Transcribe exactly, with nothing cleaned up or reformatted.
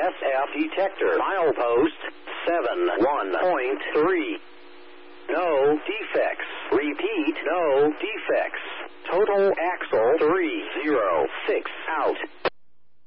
S F detector. Milepost seven one point three. No defects. Repeat, no defects. Total axle three zero six out.